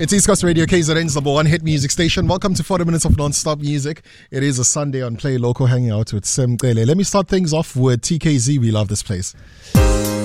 It's East Coast Radio, KZN's number one hit music station. Welcome to 40 minutes of non-stop music. It is a Sunday on Play Local, hanging out with Sim Cele. Let me start things off with TKZ. We love this place.